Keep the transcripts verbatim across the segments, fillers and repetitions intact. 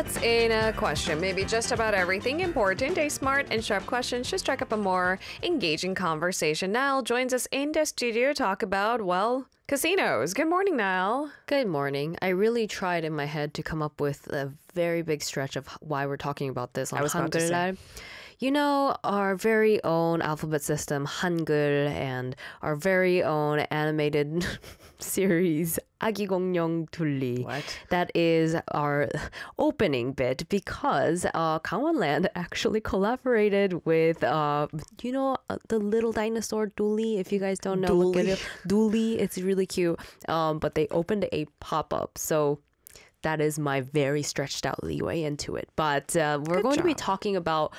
What's in a question? Maybe just about everything important. A smart and sharp question should strike up a more engaging conversation. Niall joins us in the studio to talk about, well, casinos. Good morning, Niall. Good morning. I really tried in my head to come up with a very big stretch of why we're talking about this on I was about to say. Hangul. You know, our very own alphabet system, Hangul, and our very own animated series, 아기공룡 둘리. What? That is our opening bit because uh, Gangwon-land actually collaborated with, uh, you know, the little dinosaur Dooley. If you guys don't know, look at it. Dooley. It's really cute. Um, but they opened a pop-up. So that is my very stretched out leeway into it. But uh, we're Good going to be job. talking about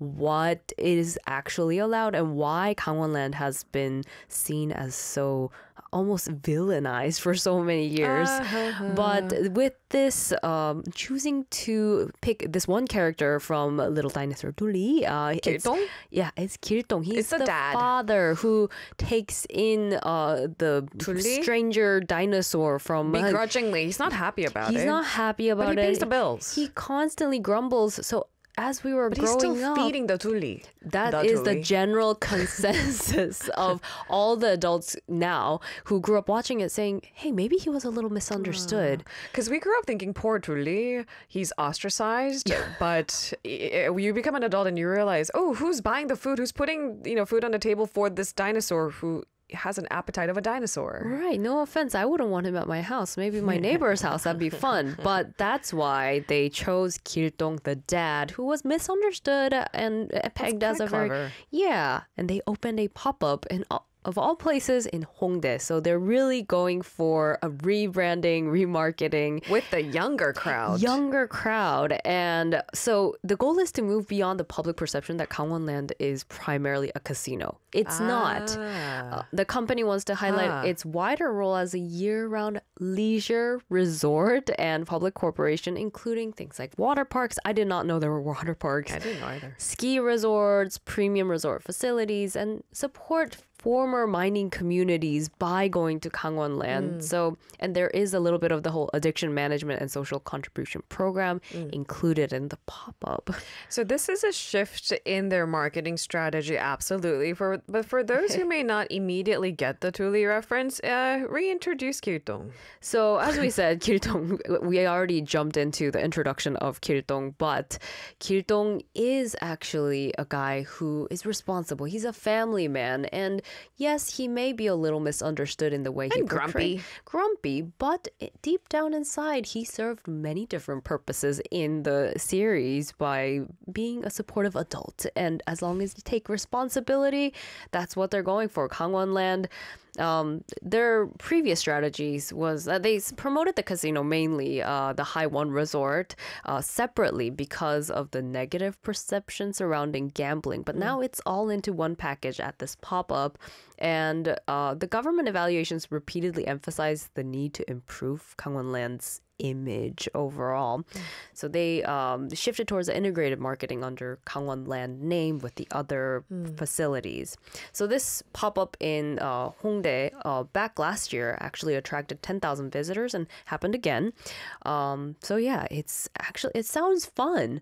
what is actually allowed and why Gangwon-land has been seen as so almost villainized for so many years. Uh-huh. But with this, um, choosing to pick this one character from Little Dinosaur Dooley, uh, it's, Kiltong? yeah, it's Kiltong. He's It's the the dad. father who takes in uh, the Dooley? stranger dinosaur from Begrudgingly. He's not happy about He's it. not happy about But he it. pays the bills. He constantly grumbles. So as we were But he's growing still up, feeding the Dooley. that is the general consensus of all the adults now who grew up watching it saying, hey, maybe he was a little misunderstood. Because we grew up thinking, poor Dooley, he's ostracized. But i- i- you become an adult and you realize, oh, who's buying the food? Who's putting, you know, food on the table for this dinosaur who has an appetite of a dinosaur? Right, no offense. I wouldn't want him at my house. Maybe my neighbor's house. That'd be fun. But that's why they chose Kiltong, the dad, who was misunderstood and pegged as kinda a very... clever. Yeah, and they opened a pop-up in all- of all places in Hongdae. So they're really going for a rebranding, remarketing, With the younger crowd. younger crowd. And so the goal is to move beyond the public perception that Gangwon-land is primarily a casino. It's not. Ah. Uh, the company wants to highlight Ah. its wider role as a year-round leisure resort and public corporation, including things like water parks. I did not know there were water parks. I didn't know either. Ski resorts, premium resort facilities, and support former mining communities by going to Gangwon-land. So, and there is a little bit of the whole addiction management and social contribution program included in the pop-up. So this is a shift in their marketing strategy, absolutely. For but for those who may not immediately get the Dooley reference, uh, reintroduce Kiltong. So as we said, Kiltong, we already jumped into the introduction of Kiltong, but Kiltong is actually a guy who is responsible. He's a family man, and yes, he may be a little misunderstood in the way he And portray- grumpy, but it- deep down inside, he served many different purposes in the series by being a supportive adult. And as long as you take responsibility, that's what they're going for. Gangwon-land, um, their previous strategies was that they s- promoted the casino mainly, uh, the High One Resort, uh, separately because of the negative perception surrounding gambling. But now it's all into one package at this pop-up. And uh, the government evaluations repeatedly emphasize the need to improve Gangwon-land's image overall. So they um, shifted towards the integrated marketing under Gangwon-land name with the other facilities. So this pop-up in uh, Hongdae uh, back last year actually attracted ten thousand visitors and happened again. Um, so yeah, it's actually, it sounds fun.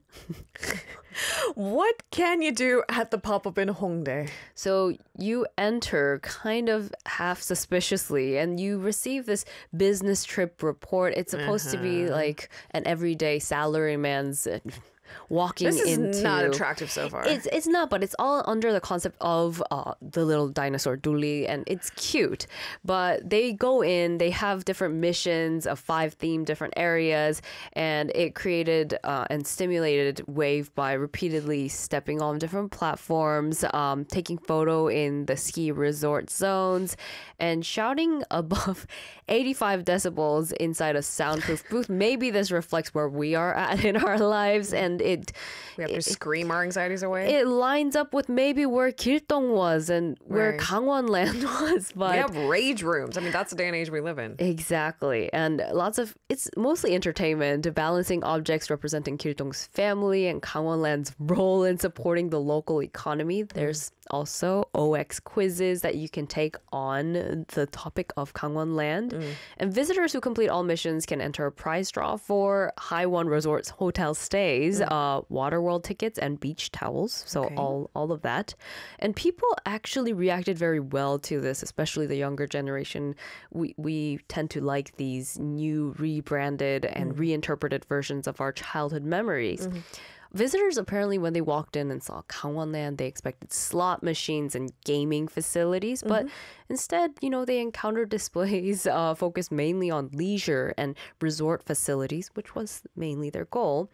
What can you do at the pop-up in Hongdae? So you enter kind of half suspiciously and you receive this business trip report. It's supposed to be like an everyday salaryman's uh, walking This is into... not attractive so far. It's it's not, but it's all under the concept of uh, the little dinosaur Dooley, and it's cute. But they go in, they have different missions of five themed different areas, and it created uh, and stimulated Wave by repeatedly stepping on different platforms, um, taking photo in the ski resort zones, and shouting above eighty-five decibels inside a soundproof booth. Maybe this reflects where we are at in our lives, and and it We have to it, scream our anxieties away. it lines up with maybe where Giltong was and where Right. Gangwon land was. But we have rage rooms. I mean, that's the day and age we live in. exactly. And lots of, it's mostly entertainment, balancing objects representing Giltong's family and Gangwon-land's role in supporting the local economy. There's also O X quizzes that you can take on the topic of Gangwon-land. And visitors who complete all missions can enter a prize draw for Haiwon Resort's hotel stays, uh, Waterworld tickets, and beach towels. So Okay. all, all of that. And people actually reacted very well to this, especially the younger generation. We, we tend to like these new rebranded and reinterpreted versions of our childhood memories. Visitors apparently, when they walked in and saw Gangwon-land, they expected slot machines and gaming facilities, but instead, you know, they encountered displays uh, focused mainly on leisure and resort facilities, which was mainly their goal.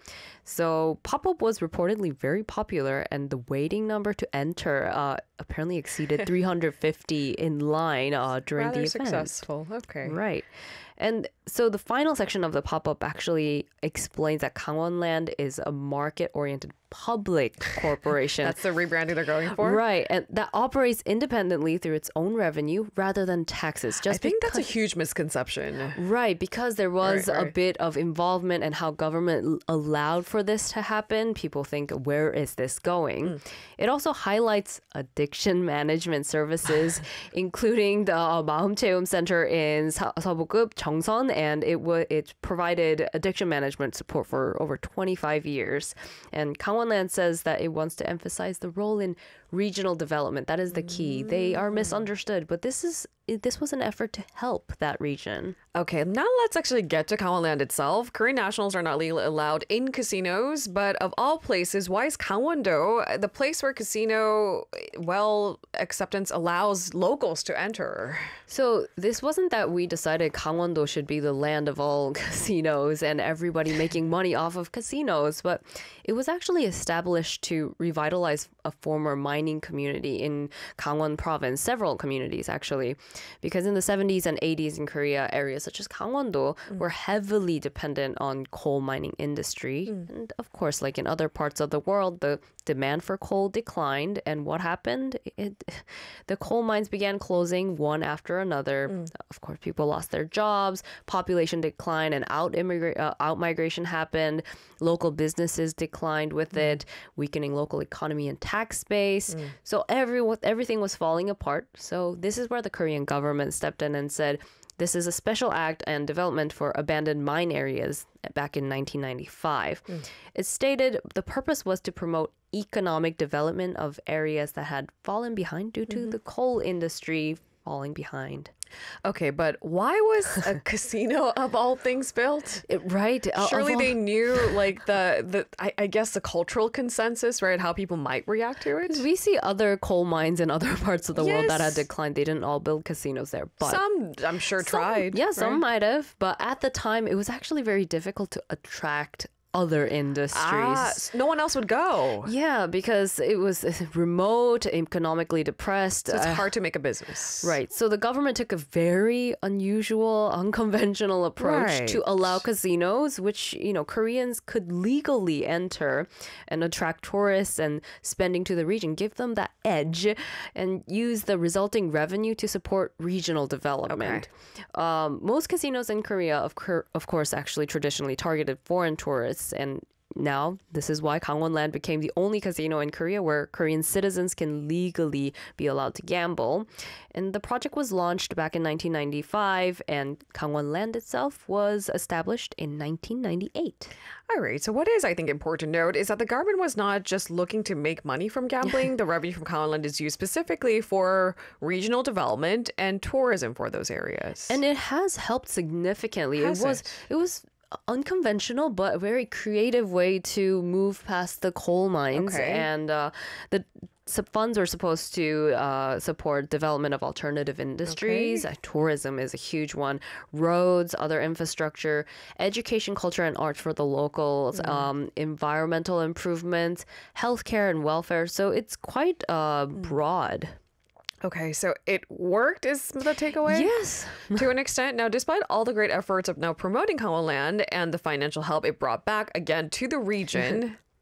So pop-up was reportedly very popular, and the waiting number to enter uh, apparently exceeded three hundred fifty in line uh, during Rather the event. successful. Okay. Right. And so the final section of the pop-up actually explains that Gangwon-land is a market-oriented public corporation. That's the rebranding they're going for. Right, and that operates independently through its own revenue rather than taxes. Just I think that's a because- huge misconception. Right, because there was Right, a right. bit of involvement and how government l- allowed for this to happen. People think, where is this going? Mm. It also highlights addiction management services, including the uh, 마음체험 Center in 서- 서부급 정선, and it wa it provided addiction management support for over twenty-five years. And Gangwon-land says that it wants to emphasize the role in regional development. That is the key. They are misunderstood, but this is this was an effort to help that region. Okay, now let's actually get to Gangwon-land itself. Korean nationals are not legally allowed in casinos, but of all places, why is Gangwon-do the place where casino, well, acceptance allows locals to enter? So this wasn't that we decided Gangwon-do should be the land of all casinos and everybody making money off of casinos, but it was actually established to revitalize a former mining community in Gangwon province, several communities actually, because in the seventies and eighties in Korea, areas such as Gangwon-do were heavily dependent on coal mining industry. And of course, like in other parts of the world, the demand for coal declined, and what happened? It, the coal mines began closing one after another. Of course, people lost their jobs, population declined, and out immigra- uh, out migration happened. Local businesses declined with it, weakening local economy and tax base. So everyone, everything was falling apart. So this is where the Korean government stepped in and said, this is a special act and development for abandoned mine areas back in nineteen ninety-five. It stated the purpose was to promote economic development of areas that had fallen behind due to the coal industry falling behind. Okay, but why was a casino of all things built? It, right? Uh, of Surely all- they knew, like, the, the I, I guess, the cultural consensus, right? How people might react to it. We see other coal mines in other parts of the world that had Yes. declined. They didn't all build casinos there, but Some, I'm sure, Some- tried. Yeah, some right? might have, but at the time, it was actually very difficult to attract other industries. Ah, s- no one else would go. Yeah, because it was remote, economically depressed. So it's uh, hard to make a business. Right. So the government took a very unusual, unconventional approach Right. to allow casinos, which, you know, Koreans could legally enter and attract tourists and spending to the region, give them that edge and use the resulting revenue to support regional development. Um, most casinos in Korea, of, cour- of course, actually traditionally targeted foreign tourists, and now, this is why Gangwon-land became the only casino in Korea where Korean citizens can legally be allowed to gamble. And the project was launched back in nineteen ninety-five, and Gangwon-land itself was established in nineteen ninety-eight. All right. So what is, I think, important to note is that the government was not just looking to make money from gambling. The revenue from Gangwon-land is used specifically for regional development and tourism for those areas. And it has helped significantly. Has it was it? it was unconventional but a very creative way to move past the coal mines. Okay. And uh, the sub- funds were supposed to uh, support development of alternative industries. Okay. Uh, tourism is a huge one. Roads, other infrastructure, education, culture, and art for the locals, Mm. um, environmental improvements, healthcare and welfare. So it's quite uh, Mm. broad. Okay, so it worked is the takeaway? Yes. To an extent. Now, despite all the great efforts of now promoting Gangwon-land and the financial help it brought back again to the region,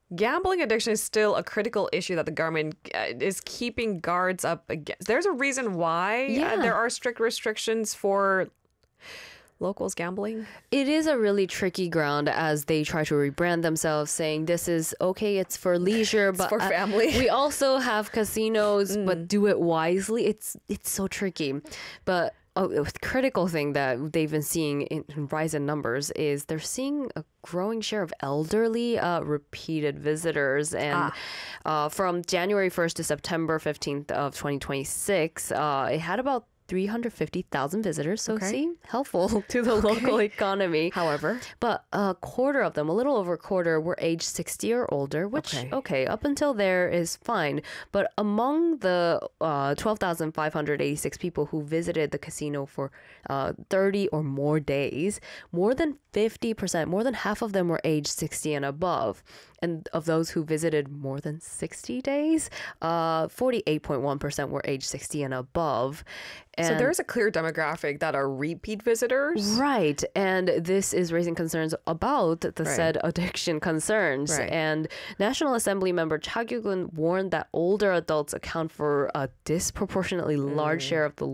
gambling addiction is still a critical issue that the government uh, is keeping guards up against. There's a reason why Yeah. uh, there are strict restrictions for locals gambling. It is a really tricky ground as they try to rebrand themselves, saying this is okay, it's for leisure, but for uh, family. we also have casinos, but do it wisely. It's it's so tricky, but. A critical thing that they've been seeing in rise in numbers is they're seeing a growing share of elderly uh, repeated visitors. And uh, from January first to September fifteenth of twenty twenty-six, uh, it had about three hundred fifty thousand visitors. So Okay. see, helpful to the local economy. However, But a quarter of them, a little over a quarter, were age sixty or older, which, Okay. okay, up until there is fine. But among the uh, twelve thousand five hundred eighty-six people who visited the casino for uh, thirty or more days, more than fifty percent, more than half of them were age sixty and above. And of those who visited more than sixty days, uh, forty-eight point one percent were age sixty and above. And so there's a clear demographic that are repeat visitors. Right. And this is raising concerns about the Right. said addiction concerns. Right. And National Assembly member Cha Kyu-gun warned that older adults account for a disproportionately large share of the